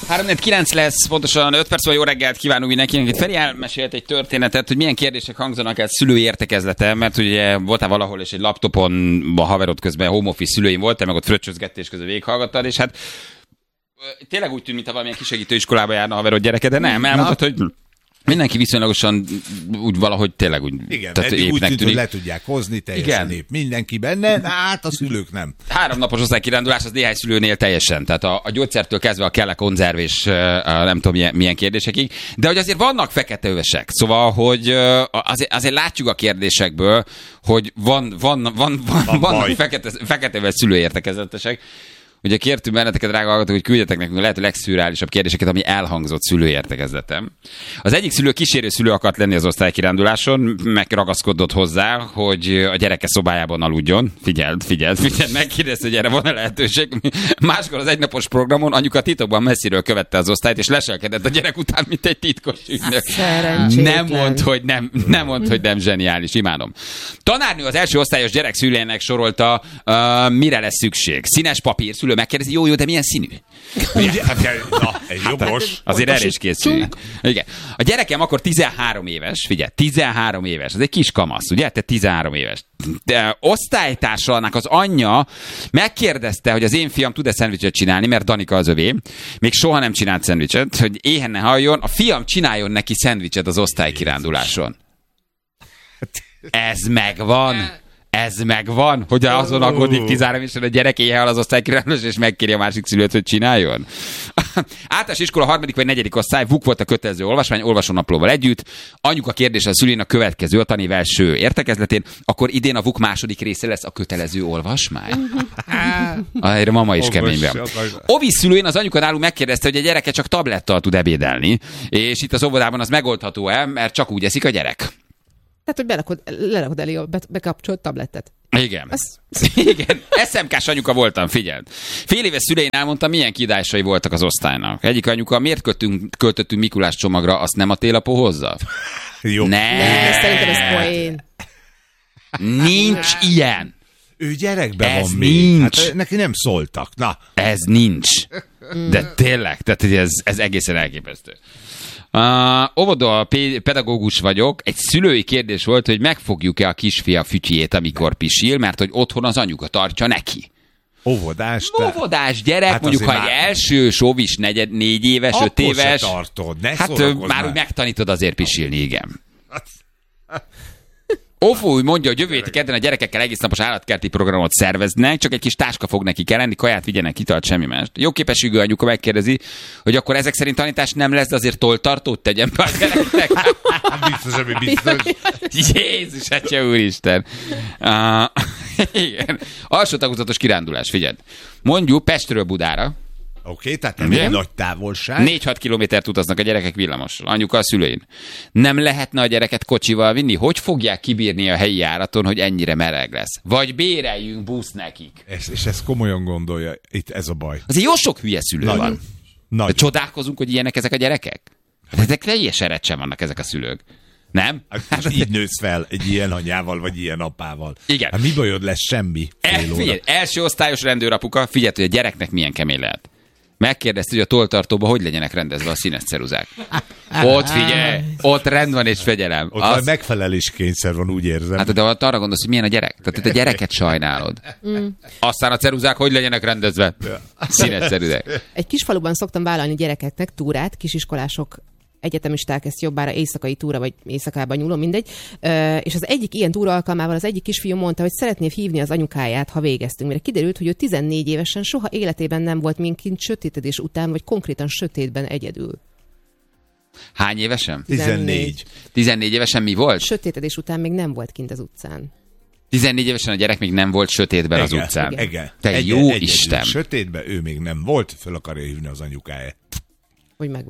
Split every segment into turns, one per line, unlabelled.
3-9 lesz, pontosan 5 perc, jó reggelt kívánunk mindenkinek. Itt Feri elmesélt egy történetet, hogy milyen kérdések hangzanak el szülői értekezleten, mert ugye voltál valahol, és egy laptopon a haverod közben home office szülőim voltál, meg ott fröccsözgettés közben végighallgattad, és hát tényleg úgy tűnt, mintha valamilyen kisegítő iskolába járna a haverod gyereke, de nem, elmondtad, hogy mindenki viszonylagosan úgy valahogy tényleg úgy.
Igen, eddig úgy tűnt, hogy le tudják hozni, teljesen épp mindenki benne, hát a szülők nem.
3 napos osztálykirándulás az néhány szülőnél teljesen, tehát a gyógyszertől kezdve a kell a konzerv és nem tudom milyen kérdésekig, de hogy azért vannak feketeövesek, szóval, hogy azért látjuk a kérdésekből, hogy vannak feketeöves szülőértekezetesek. Ugye kértünk benneteket, drága hallgatók, hogy küldjetek nekünk a lehető legszürreálisabb kérdéseket, ami elhangzott szülőértekezletem. Az egyik szülő kísérő szülő akart lenni az osztálykiránduláson, megragaszkodott hozzá, hogy a gyereke szobájában aludjon. Figyeld, megkérdezte, hogy erre van-e lehetőség. Máskor az egynapos programon anyuka titokban messziről követte az osztályt, és leselkedett a gyerek után, mint egy titkos ügynök. Nem mondd, hogy nem zseniális, imádom. Tanárnő az első osztályos gyerek szülőjének sorolta, mire lesz szükség. Színes papír, szülő megkérdezi, jó, de milyen színű?
Egy jobbos.
Azért erőskészű. Igen. A gyerekem akkor 13 éves, figyelj, 13 éves, az egy kis kamasz, ugye? Te 13 éves. De osztálytársának az anyja megkérdezte, hogy az én fiam tud-e szendvicset csinálni, mert Danika az övé. Még soha nem csinált szendvicset, hogy éhen ne halljon, a fiam csináljon neki szendvicset az osztálykiránduláson. Ez megvan, hogy azon aggódik 13 évesen a gyerek éjjel az osztálykiránduláson, és megkéri a másik szülőt, hogy csináljon. Általános iskola 3. vagy 4. osztály, VUK volt a kötelező olvasmány, olvasónaplóval együtt. Anyuka kérdése a szülén a következő, a tanév első értekezletén, akkor idén a VUK második része lesz a kötelező olvasmány. Erre mama is keményben. Ovi szülőn az anyuka nálunk megkérdezte, hogy a gyereke csak tablettal tud ebédelni, és itt az óvodában az megoldható-e, mert csak úgy eszik a gyerek.
Tehát, hogy lerakod elé a bekapcsolt tablettet.
Igen. Igen. SMK-s anyuka voltam, figyeld. Fél éves szülein elmondtam, milyen kiadásai voltak az osztálynak. Egyik anyuka, miért költöttünk Mikulás csomagra, azt nem a télapó hozza?
Jó.
Nem, szerintem ez poén.
Nincs ilyen.
Ő gyerekben
ez
van
nincs.
még. Hát neki nem szóltak. Na.
Ez nincs. De tényleg, tehát ez egészen elképesztő. Óvoda pedagógus vagyok. Egy szülői kérdés volt, hogy megfogjuk-e a kisfia fütyjét, amikor pisil, mert hogy otthon az anyuka tartja neki. Óvodás gyerek, hát mondjuk, ha egy első óvis 4 éves, 5 éves.
Tartod,
hát már úgy megtanítod azért pisilni, igen. Ófó úgy mondja, hogy jövő héti kedden a gyerekekkel egész napos állatkerti programot szerveznek, csak egy kis táska fog neki kelleni, kaját vigyenek, italt, semmi más. Jó képességű anyuka megkérdezi, hogy akkor ezek szerint tanítás nem lesz, de azért toltartót tegyen be a gyereknek. Biztos. Jézus, atya úristen. Igen. Alsó tagozatos kirándulás, figyeld. Mondjuk Pestről Budára.
Oké, tehát nem egy nagy távolság.
4-6 kilométert utaznak a gyerekek villamossal. Anyuka a szülein. Nem lehetne a gyereket kocsival vinni? Hogy fogják kibírni a helyi járaton, hogy ennyire meleg lesz? Vagy béreljünk busz nekik?
És ezt komolyan gondolja. Itt ez a baj.
Azért jó sok hülye szülő van. De csodálkozunk, hogy ilyenek ezek a gyerekek? Ezek teljesen recsen vannak ezek a szülők. Nem?
Hát így nősz fel egy ilyen anyával, vagy ilyen apával.
Igen.
Hát mi bajod lesz? Semmi.
Figyelj, első osztályos rendőrapuka, figyelj, hogy a gyereknek milyen kemény lehet. Megkérdezte, hogy a tolltartóban hogy legyenek rendezve a színes ceruzák. Ott figyelj, ott rend van és fegyelem.
Ott megfeleléskényszer van, úgy érzem.
Hát de ott arra gondolsz, hogy milyen a gyerek? Tehát a gyereket sajnálod. Aztán a ceruzák hogy legyenek rendezve? Színes ceruzák.
Egy kis faluban szoktam vállalni gyerekeknek túrát, kisiskolások, egyetemisták, ezt jobbára éjszakai túra, vagy éjszakában nyúlom, mindegy. És az egyik ilyen túra alkalmával az egyik kisfiú mondta, hogy szeretné hívni az anyukáját, ha végeztünk. Mire kiderült, hogy ő 14 évesen soha életében nem volt minkint sötétedés után, vagy konkrétan sötétben egyedül.
Hány évesen?
14.
14 évesen mi volt?
Sötétedés után még nem volt kint az utcán.
14 évesen a gyerek még nem volt sötétben az utcán.
Igen.
Te jó Isten!
Sötétben ő még nem volt, föl akarja hívni az anyukáját.
Hogy megvan.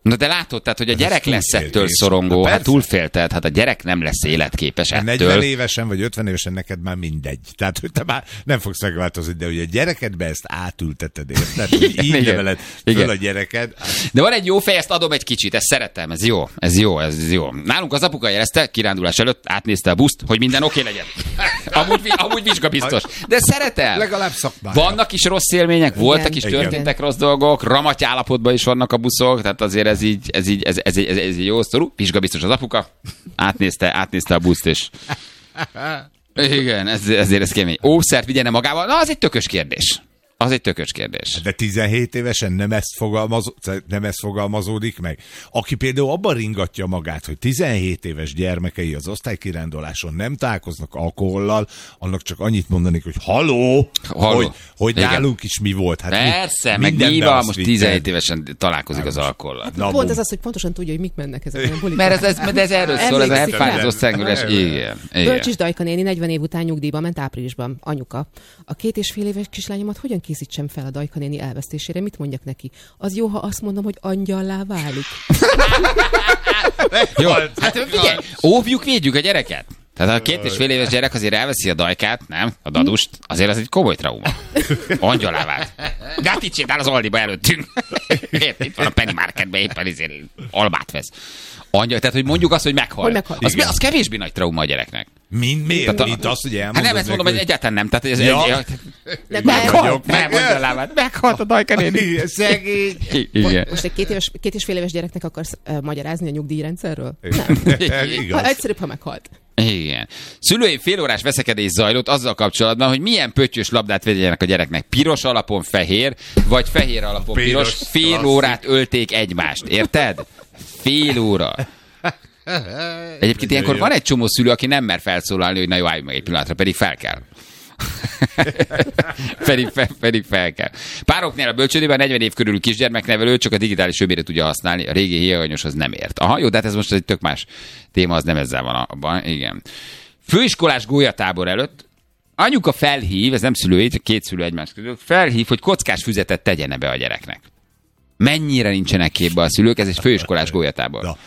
Na de látod, tehát, hogy a gyerek lesz ettől szorongó, hát túlfélted, hát a gyerek nem lesz életképes ettől.
40 évesen vagy 50 évesen neked már mindegy. Tehát, hogy te már nem fogsz megváltozni, de hogy a gyerekedbe ezt átülteted, érted? Hogy így neveled föl a gyereked.
De van egy jó fej, ezt adom egy kicsit, ezt szeretem, ez jó. Nálunk az apuka jelezte, kirándulás előtt átnézte a buszt, hogy minden oké legyen. Amúgy vizsgabiztos. De szeretem.
Legalább szakmája.
Vannak is rossz élmények, voltak is, történtek rossz dolgok, ramaty állapotban is vannak a buszok, tehát azért ez egy jó sztorú. Vizsgabiztos az apuka, átnézte a buszt, és igen, ezért ez kemény. Ószert vigyene magával, na az egy tökös kérdés. De 17
évesen nem ezt fogalmazódik meg. Aki például abban ringatja magát, hogy 17 éves gyermekei az osztálykiránduláson nem találkoznak alkohollal, annak csak annyit mondanék, hogy haló. Hogy nálunk is mi volt. Hát
persze, meg mi van, most 17 évesen találkozik az alkohollal.
Pont ez az, hogy pontosan tudja, hogy mik mennek ezek a bulikon.
Mert ez erről szól, ez a hepfázó szengülés. Igen.
Bölcsis Dajka néni 40 év után nyugdíjba ment áprilisban. Anyuka. A 2,5 éves kislányomat hogyan készítsem fel a Dajka néni elvesztésére? Mit mondjak neki? Az jó, ha azt mondom, hogy angyallá válik.
Jó, hát figyelj, óvjuk, védjük a gyereket. Tehát a 2,5 éves gyerek azért elveszi a Dajkát, nem? A dadust, azért az egy komoly trauma. Angyalá vált. De hát itt sétál az Aldiba előttünk. Itt van a Penny Marketben, éppen ezért albát vesz. Angyal, tehát, hogy mondjuk azt, hogy meghal. Az kevésbé nagy trauma a gyereknek.
Miért? Mint azt, hogy elmondod.
Hát nem, ezt mondom, hogy egyáltalán nem. Tehát ez meghalt a Dajka néni.
Szegény.
Most egy 2,5 éves gyereknek akarsz magyarázni a nyugdíjrendszerről? Nem. Egyszerűbb, ha meghalt.
Igen. Szülői félórás veszekedés zajlott azzal kapcsolatban, hogy milyen pöttyös labdát vegyenek a gyereknek. Piros alapon fehér, vagy fehér alapon piros. Fél órát ölték egymást. Érted? Fél óra. Egyébként ilyenkor van egy csomó szülő, aki nem mer felszólalni, hogy na jó, állj meg egy pillanatra, pedig fel kell. pedig fel kell. Pároknál a bölcsődében 40 év körül kisgyermeknevelő csak a digitális öbére tudja használni, a régi héjaganyoshoz nem ért. Aha, jó, de hát ez most egy tök más téma, az nem ezzel van abban. Igen. Főiskolás gólyatábor előtt anyuka felhív, ez nem szülői, csak két szülő egymás között, felhív, hogy kockás füzetet tegyen be a gyereknek. Mennyire nincsenek képbe a szülők, ez egy főiskolás gólyatábor.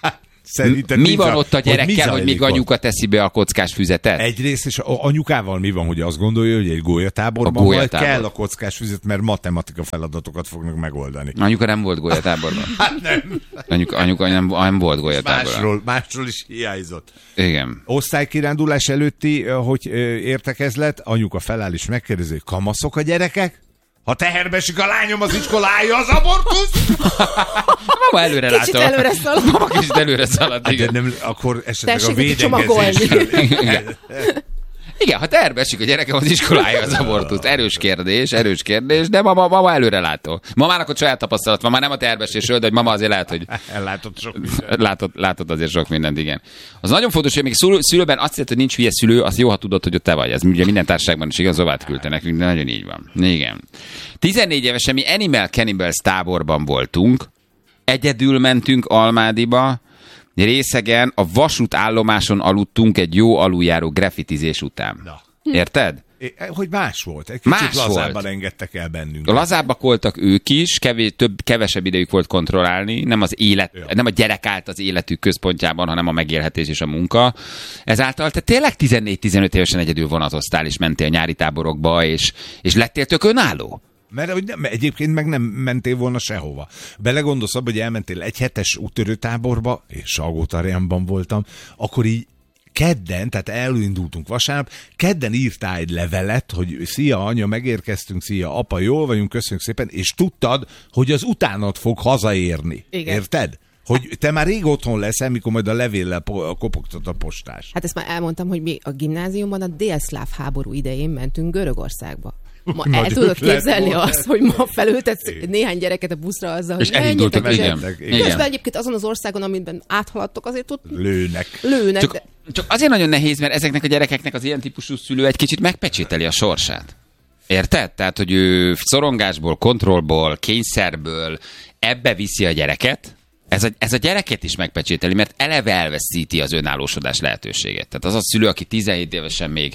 Mi van ott a gyerekkel, hogy még anyuka teszi be a kockás füzetet?
Egyrészt, és anyukával mi van, hogy azt gondolja, hogy egy gólyatáborban majd kell a kockás füzet, mert matematika feladatokat fognak megoldani.
Anyuka nem volt gólyatáborban.
Nem.
Anyuka nem volt gólyatáborban.
Másról is hiányzott.
Igen.
Osztálykirándulás előtti, hogy értekezlet, anyuka feláll és megkérdezi, kamaszok a gyerekek? Ha teherbe esik a lányom az iskolája, az abortusz?
Mama előre látta.
Kicsit előre szalad.
Mama kicsit előre szalad, igen.
Nem, akkor esetleg
tessék
a védekezés.
Igen, ha teherbe esik a gyerekem az iskolája, az abortusz. Erős kérdés, de mama előre látó. Mamának ott saját tapasztalat van, már nem a teherbeesésről, de hogy mama azért lehet, hogy
látott sok mindent.
Látott azért sok mindent, igen. Az nagyon fontos, hogy még szülőben azt jelenti, hogy nincs hülye szülő, az jó, ha tudod, hogy ott te vagy. Ez ugye minden társaságban is igaz, Ovát küldte nekünk, de nagyon így van. Igen. 14 évesen mi Animal Cannibals táborban voltunk, egyedül mentünk Almádiba, részegen a vasútállomáson aludtunk egy jó aluljáró graffitizés után. Na. Érted?
Hogy más volt. Egy kicsit lazábban engedtek el bennünket.
Lazábbak voltak ők is, kevesebb idejük volt kontrollálni, nem a gyerek állt az életük központjában, hanem a megélhetés és a munka. Ezáltal te tényleg 14-15 évesen egyedül vonatoztál, és mentél nyári táborokba, és lettél tök önálló.
Mert egyébként meg nem mentél volna sehova. Belegondolsz abba, hogy elmentél egy hetes úttörőtáborba, és Salgótarjánban voltam, akkor így kedden, tehát elindultunk vasárnap, kedden írtál egy levelet, hogy szia anya, megérkeztünk, szia apa, jól vagyunk, köszönjük szépen, és tudtad, hogy az utánad fog hazaérni. Igen. Érted? Hogy te már rég otthon leszel, mikor majd a levéllel kopogtat a postás.
Hát ezt már elmondtam, hogy mi a gimnáziumban a délszláv háború idején mentünk Görögországba. Ma el tudod képzelni azt, hogy ma felültetsz néhány gyereket a buszra azzal, hogy menjetek,
igen.
Közben egyébként azon az országon, amiben áthaladtok, azért ott
lőnek.
Csak azért nagyon nehéz, mert ezeknek a gyerekeknek az ilyen típusú szülő egy kicsit megpecsételi a sorsát. Érted? Tehát, hogy ő szorongásból, kontrollból, kényszerből ebbe viszi a gyereket, ez a gyereket is megpecsételi, mert eleve elveszíti az önállósodás lehetőséget. Tehát az a szülő, aki 17 évesen még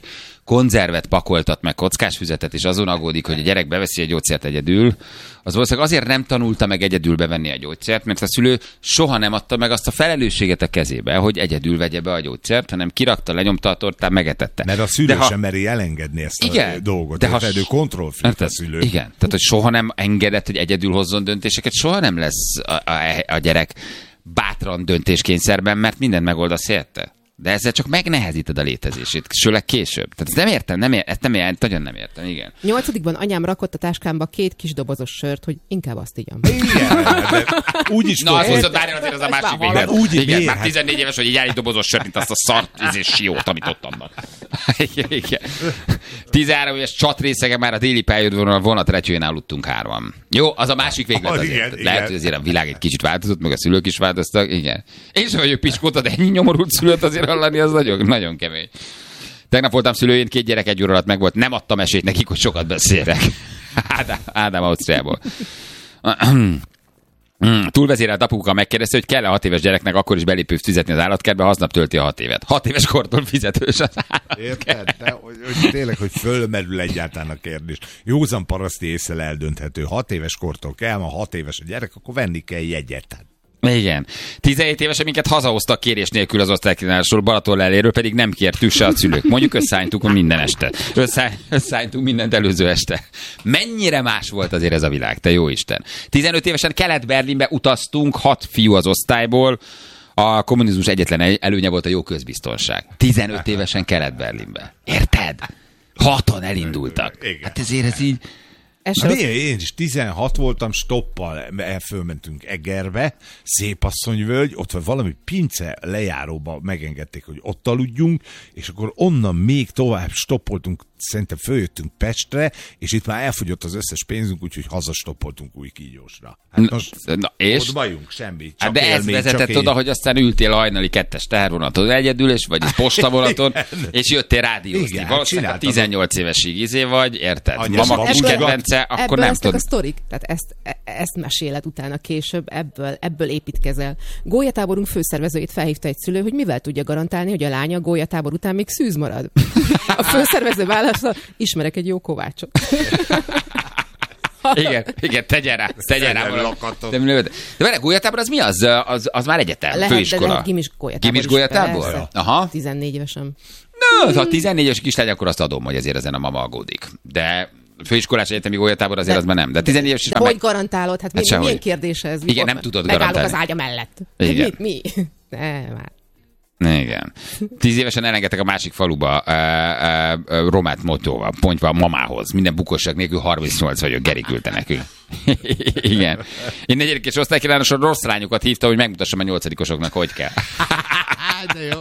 konzervet pakoltat meg kockásfüzetet, és azon aggódik, hogy a gyerek beveszi a gyógyszert egyedül, az valószínűleg azért nem tanulta meg egyedül bevenni a gyógyszert, mert a szülő soha nem adta meg azt a felelősséget a kezébe, hogy egyedül vegye be a gyógyszert, hanem kirakta, lenyomta a tortát, megetette.
Mert a szülő sem meri elengedni ezt a dolgot.
De ha
kontrollfreak a szülő.
Igen, tehát hogy soha nem engedett, hogy egyedül hozzon döntéseket, soha nem lesz a gyerek bátran döntéskényszerben, mert mindent megoldasz érte. De ezzel csak megnehezíted a létezését, sőleg később. Tehát ezt nem értem, ezt nagyon nem értem, igen.
8-ban anyám rakott a táskámba 2 kis dobozos sört, hogy inkább azt igyam.
Igen, de úgy is
na, az viszont várjál azért az a másik véglet. Igen, már
hát.
14 éves, hogy így egy dobozos sört, mint azt a szart és siót, amit ott adnak. Igen. 13 éves csatrészege már a déli pályaudvaron a vonatretyőjén aludtunk 3-an. Jó, az a másik véglet azért.
Igen,
lehet, hogy azért a világ egy kicsit változott, meg a szülők is változtak, igen. Én sem vagyok piskóta, de ennyi nyomorult szülőt azért hallani, az nagyon, nagyon kemény. Tegnap voltam szülőjén, 2 gyerek 1 óra alatt megvolt, nem adtam esélyt nekik, hogy sokat beszélek. Ádám Ausztriából. Túlvezérelt apuka megkérdezte, hogy kell-e 6 éves gyereknek akkor is belépőt fizetni az állatkertbe, ha aznap tölti a 6 évet. 6 éves kortól fizetős az állatkert.
Érted? De, hogy tényleg, hogy fölmerül egyáltalán a kérdés. Józan paraszti észre eldönthető. 6 éves kortól kell, ha 6 éves a gyerek, akkor venni kell jegyet.
Igen. 17 évesen minket hazahoztak kérés nélkül az osztálykínálásról, Balaton leléről, pedig nem kértük se a szülők. Mondjuk összeálltunk minden este. Összeálltunk mindent előző este. Mennyire más volt azért ez a világ, te jó Isten. 15 évesen Kelet-Berlinbe utaztunk, 6 fiú az osztályból. A kommunizmus egyetlen előnye volt a jó közbiztonság. 15 évesen Kelet-Berlinbe. Érted? 6-an elindultak. Hát ezért ez így...
Én is 16 voltam, stoppal fölmentünk Egerbe, Szépasszonyvölgy, ott van valami pince lejáróba megengedték, hogy ott aludjunk, és akkor onnan még tovább stoppoltunk, szerintem följöttünk Pestre, és itt már elfogyott az összes pénzünk, úgyhogy hazastoppoltunk Újkígyósra. Hát most
és?
ott bajunk, semmi.
Hát de ez vezetett oda, hogy aztán ültél a hajnali 2-es tehervonaton egyedül, és vagy postavonaton, és jöttél rádiózni.
Igen,
valószínűleg 18 évesig vagy, érted? Mama kis kedvence, akkor nem tudod.
A sztorik, tehát ezt meséled utána később, ebből építkezel. Gólyatáborunk főszervezőjét felhívta egy szülő, hogy mivel tudja garantálni, hogy a lánya a gólyatábor után még szűz marad. A főszervező válasza, ismerek egy jó kovácsot.
Igen, tegyen rá De vele gólyatábor az mi? Az már egyetem,
lehet,
főiskola.
Lehet gimis
gólyatábor? Aha.
14 évesen.
No, ha 14 éves kislány, akkor azt adom, hogy ezért ezen a mama aggódik. De főiskolás egyetemi gólyatábor azért az már nem. De 14 éves is
de
már
hogy garantálod? Hát milyen kérdés ez?
Igen, nem tudod garantálni.
Megállok az ágya mellett.
Igen.
Mi? Nem, már.
Igen. 10 évesen elengedtek a másik faluba romát motóval, pontva a mamához. Minden bukosság nélkül 38 vagyok, Geri küldte nekünk. Igen. Én 4. és osztálykínáláson rossz lányokat hívta, hogy megmutassam a 8-osoknak, hogy kell.
De jó.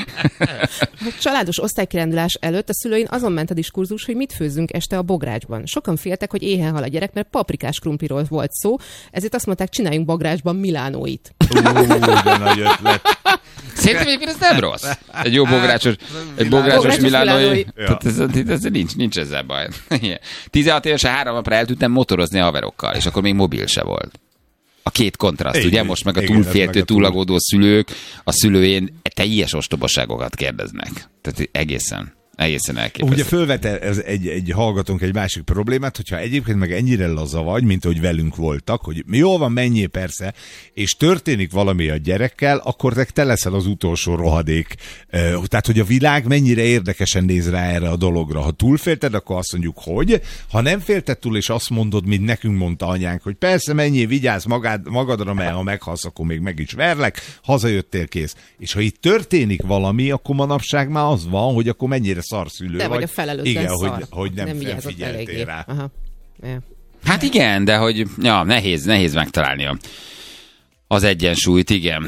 A családos osztálykirándulás előtt a szülőin azon ment a diskurzus, hogy mit főzzünk este a bográcsban. Sokan féltek, hogy éhen hal a gyerek, mert paprikás krumpliról volt szó, ezért azt mondták, csináljunk bográcsban milánóit.
De nagy ötlet.
Szerintem egyébként ez nem rossz. Egy jó bográcsos milánói. Ez nincs ezzel baj. 16 évesen 3 napra eltűntem motorozni a haverokkal, és akkor még mobil se volt. A két kontraszt, ugye? Most meg a túlféltő, túlagódó szülők a szülőjén teljes ostobaságokat kérdeznek. Tehát egészen elképesztő.
Ugye fölvet egy hallgatónk egy másik problémát, hogyha egyébként meg ennyire laza vagy, mint ahogy velünk voltak, hogy jól van, menjél persze, és történik valami a gyerekkel, akkor te leszel az utolsó rohadék. Tehát, hogy a világ mennyire érdekesen néz rá erre a dologra. Ha túlfélted, akkor azt mondjuk, hogy. Ha nem félted túl, és azt mondod, mint nekünk mondta anyánk, hogy persze menjél, vigyázz magadra, mert ha meghalsz, akkor még meg is verlek, hazajöttél, kész. És ha itt történik valami, akkor manapság már az van, hogy akkor mennyire szarszülő
vagy a felelőtlen
igen,
szar.
hogy nem figyeltél rá.
Aha. Ja.
Hát igen, de hogy nehéz megtalálni az egyensúlyt, igen.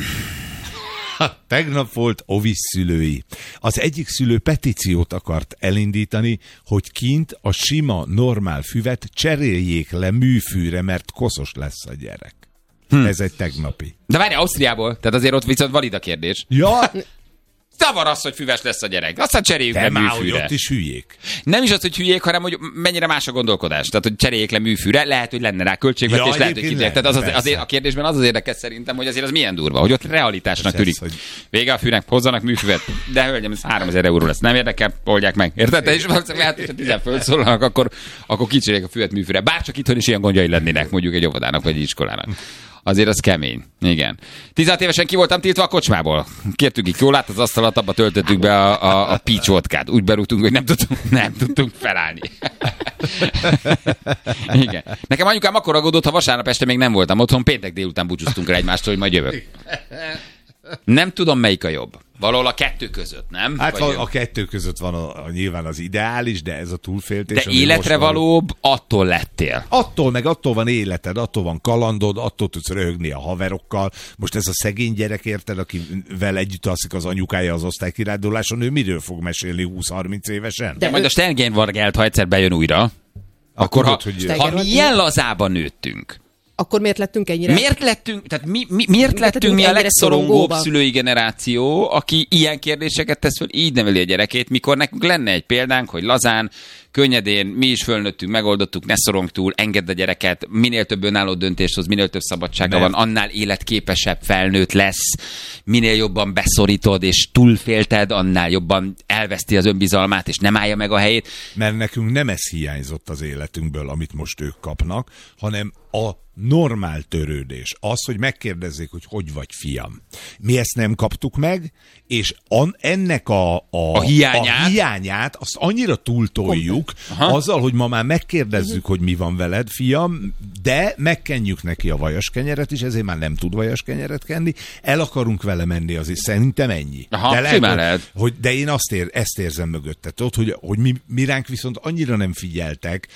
Tegnap volt Ovis szülői. Az egyik szülő petíciót akart elindítani, hogy kint a sima, normál füvet cseréljék le műfűre, mert koszos lesz a gyerek. Ez egy tegnapi.
De várj, Ausztriából, tehát azért ott viszont valid a kérdés.
Ja,
Zavar az, hogy füves lesz a gyerek. Aztán cseréljük le műfűre.
Ott is hülyék.
Nem is az, hogy hülyék, hanem hogy mennyire más a gondolkodás. Tehát, hogy cseréljék le műfűre, lehet, hogy lenne rá költségvetés, lehet, hogy kidják. Tehát azért a kérdésben az érdekes szerintem, hogy azért az milyen durva, hogy ott realitásnak tűnik. Hogy... Vége a fűnek, hozzanak műfüvet, de hölgyem, ez 3000 euró lesz. Nem érdekel, oldják meg. Érted? És valószínűleg lehet, hogyha 10 fölszólalnak, akkor kicseréljék a füvet műfűre. Bárcsak itthon is ilyen gondjai lennének, mondjuk egy óvodának vagy egy iskolának. Azért az kemény. Igen. 16 évesen ki voltam tiltva a kocsmából. Kértük így jólát, az asztalat, abba töltöttük be a peach vodkát. Úgy berúgtunk, hogy nem tudtunk felállni. Igen. Nekem anyukám akkor aggódott, ha vasárnap este még nem voltam otthon, péntek délután búcsúztunk el egymástól, hogy majd jövök. Nem tudom, melyik a jobb. Valahol a kettő között, nem?
Hát a kettő között van nyilván az ideális, de ez a túlféltés.
De életre valóbb attól lettél.
Attól van életed, attól van kalandod, attól tudsz röhögni a haverokkal. Most ez a szegény gyerek, érted, akivel együtt alszik az anyukája az osztálykiránduláson, ő miről fog mesélni 20-30 évesen?
De majd a Sterngenvargelt, ha egyszer bejön újra, akkor ha milyen lazában nőttünk,
akkor miért lettünk ennyire?
Miért lettünk mi a legszorongóbb szülői generáció, aki ilyen kérdéseket tesz föl, így neveli a gyerekét, mikor nekünk lenne egy példánk, hogy lazán, könnyedén, mi is fölnőttünk, megoldottuk, ne szorongj túl, engedd a gyereket, minél több önálló döntést hoz, minél több szabadsága van, annál életképesebb felnőtt lesz, minél jobban beszorítod és túlfélted, annál jobban elveszti az önbizalmát, és nem állja meg a helyét.
Mert nekünk nem ez hiányzott az életünkből, amit most ők kapnak, hanem a normál törődés. Az, hogy megkérdezzék, hogy vagy fiam. Mi ezt nem kaptuk meg, és ennek a hiányát azt annyira túltoljuk, azzal, hogy ma már megkérdezzük, hogy mi van veled, fiam, de megkenjük neki a vajaskenyeret is, ezért már nem tud vajaskenyeret kenni, el akarunk vele menni, azért szerintem ennyi.
Aha,
de lehet. De én ezt érzem mögötte, tudod, hogy mi ránk viszont annyira nem figyeltek,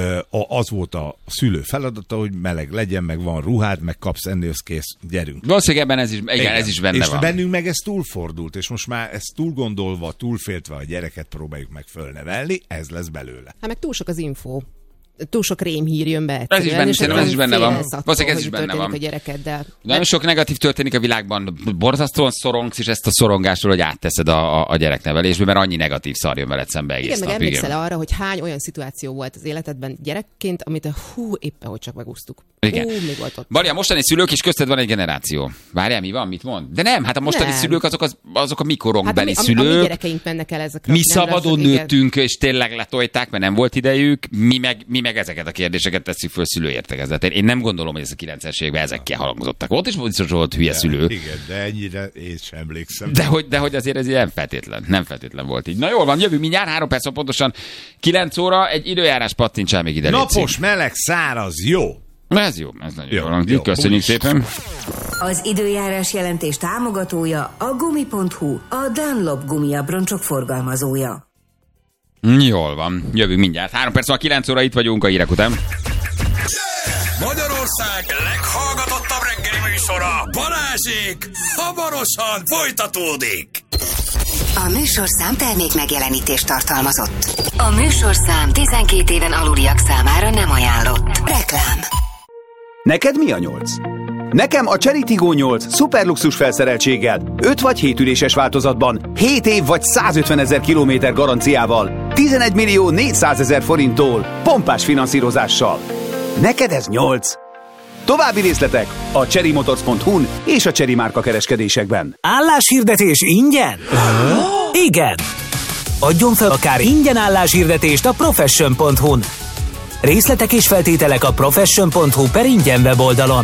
az volt a szülő feladata, hogy meleg legyen, meg van ruhád, meg kapsz enni, kész, gyerünk.
Valószínűleg ebben ez is benne
és
van.
És bennünk meg ez túlfordult, és most már ezt túl gondolva, túlféltve a gyereket próbáljuk meg fölnevelni, ez lesz belőle.
Hát meg túl sok az info. Túl sok rémhír jön be.
Ez is benne van. Valószínűleg ez is benne van.
A gyerekeddel.
Nagyon sok negatív történik a világban. Borzasztóan szorongsz, és ezt a szorongástól, hogy átteszed a gyereknevelésbe, mert annyi negatív szar jön veled szembe egész nap.
Igen, meg emlékszel arra, hogy hány olyan szituáció volt az életedben gyerekként, amit éppen hogy csak megúsztuk.
Igen. Bali, a mostani szülők is közted van egy generáció. Várjál, mi van, mit mond? De nem, hát a mostani szülők azok a mi korunkbeli szülők.
A mi gyerekeink mennek el ezekre.
Mi szabadon nőttünk, és tényleg letolták, mert nem volt idejük. Mi meg ezeket a kérdéseket tesszük föl szülőértekezletén. Én nem gondolom, hogy ez a 90-es években ezekkel halangozottak. Ott is volt hülye szülő.
Igen, de ennyire én sem emlékszem.
De hogy azért ez nem feltétlen volt így. Na jól van, jövő mindjárt, 3 perc, pontosan 9 óra, egy időjárás pattintsál még ide.
Napos, meleg, száraz, jó.
Ez jó, ez nagyon jó. Köszönjük szépen.
Az időjárás jelentés támogatója a Gumi.hu, a Dunlop gumiabroncsok forgalmazója.
Jól van, jövünk mindjárt. 3 perc van, 9 óra, itt vagyunk a hírek után.
Magyarország leghallgatottabb reggeli műsora, Balázsék, hamarosan folytatódik.
A műsorszám termék megjelenítést tartalmazott. A műsorszám 12 éven aluliak számára nem ajánlott. Reklám.
Neked mi a 8? Nekem a Chery Tiggo 8 szuperluxus felszereltséggel, 5 vagy 7 üléses változatban, 7 év vagy 150 000 kilométer garanciával, 11 millió 400 000 forinttól, pompás finanszírozással. Neked ez 8? További részletek a cherrymotors.hu-n és a Chery márka kereskedésekben.
Álláshirdetés ingyen? Igen! Adjon fel akár ingyen álláshirdetést a profession.hu-n. Részletek és feltételek a profession.hu/ingyen weboldalon.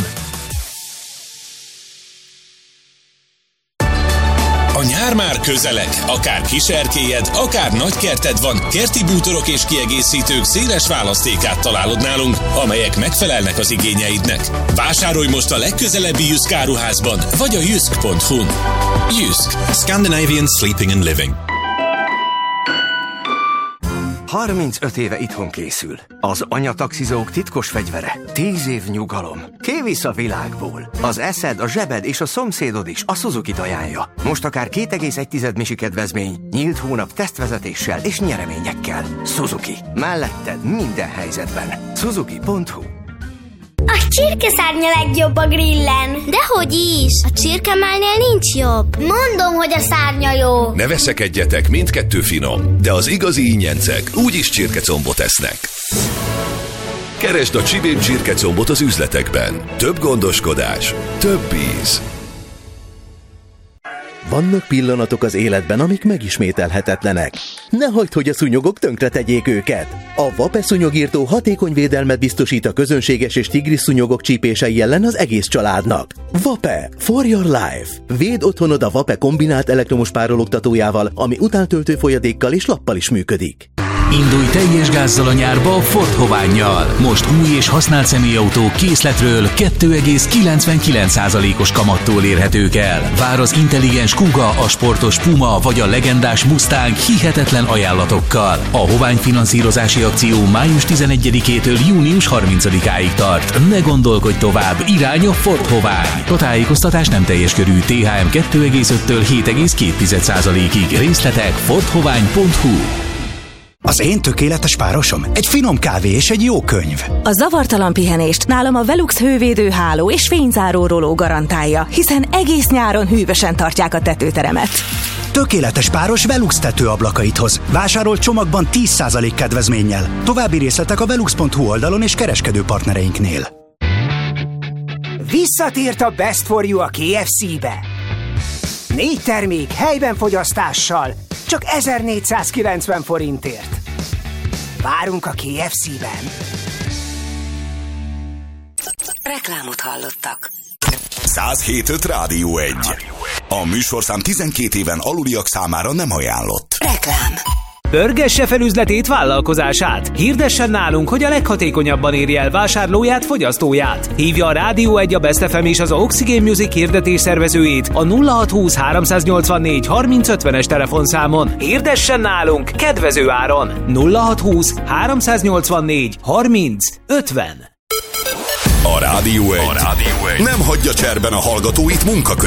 A nyár már közeleg, akár kiserkélyed, akár nagykerted van, kerti bútorok és kiegészítők széles választékát találod nálunk, amelyek megfelelnek az igényeidnek. Vásárolj most a legközelebbi Jysk áruházban, vagy a jysk.hu-n. Jysk. Scandinavian Sleeping and Living.
35 éve itthon készül. Az anyataxizók titkos fegyvere. 10 év nyugalom. Kivisz a világból. Az eszed, a zsebed és a szomszédod is a Suzuki-t ajánlja. Most akár 2,1 misi kedvezmény, nyílt hónap tesztvezetéssel és nyereményekkel. Suzuki. Melletted minden helyzetben. Suzuki.hu.
A csirkeszárnya legjobb a grillen. Dehogy is, a csirkemálnél nincs jobb. Mondom, hogy a szárnya jó.
Ne veszekedjetek, mindkettő finom, de az igazi ingyencek úgyis csirkecombot esznek. Keresd a Csibén csirkecombot az üzletekben. Több gondoskodás, több íz.
Vannak pillanatok az életben, amik megismételhetetlenek. Ne hagyd, hogy a szúnyogok tönkretegyék őket. A Vape szúnyogírtó hatékony védelmet biztosít a közönséges és tigris szúnyogok csípései ellen az egész családnak. Vape for your life. Védd otthonod a Vape kombinált elektromos párologtatójával, ami utántöltő folyadékkal és lappal is működik.
Indulj teljes gázzal a nyárba a Ford Hovánnyal. Most új és használt személyautók készletről 2,99%-os kamattól érhetők el. Vár az intelligens Kuga, a sportos Puma vagy a legendás Mustang hihetetlen ajánlatokkal. A Hovány finanszírozási akció május 11-től június 30-áig tart. Ne gondolkodj tovább, irány a Ford Hovány. A tájékoztatás nem teljes körű, THM 2,5-től 7,2%-ig. Részletek fordhovány.hu.
Az én tökéletes párosom egy finom kávé és egy jó könyv.
A zavartalan pihenést nálam a Velux hővédő háló és fényzáró roló garantálja, hiszen egész nyáron hűvösen tartják a tetőteremet.
Tökéletes páros Velux tetőablakait hoz. Vásárolt csomagban 10% kedvezménnyel. További részletek a velux.hu oldalon és kereskedő partnereinknél.
Visszatért a Best for You a KFC-be. 4 termék helyben fogyasztással, csak 1490 forintért. Várunk a KFC-ben.
Reklámot hallottak.
107.5 Rádió 1. A műsorszám 12 éven aluliak számára nem ajánlott.
Reklám.
Pörgesse fel üzletét, vállalkozását. Hirdessen nálunk, hogy a leghatékonyabban érje el vásárlóját, fogyasztóját. Hívja a Rádió 1, a Best FM és az Oxygen Music hirdetés szervezőjét a 0620 384 3050-es telefonszámon. Hirdessen nálunk kedvező áron. 0620 384 3050.
A Rádió 1 nem hagyja cserben a hallgatóit munka közben.